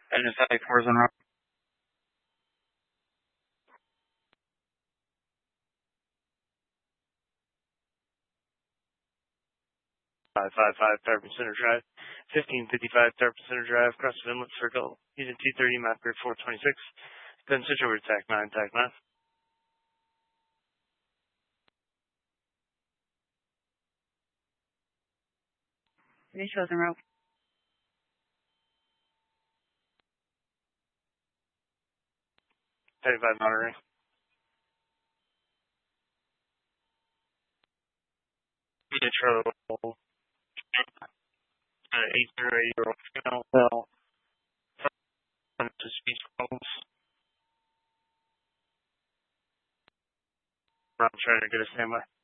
And just like fours on route. 555 Tarpon Center Drive. 1555 Tarpon Center Drive, CrossFit Inlet Circle. Using 230 map grid 426. Then switch over to TAC 9, TAC 9. Any shows en route? Thirty five monitoring. Intro 8080 female bell. To speech problems. I'm trying to get a standby.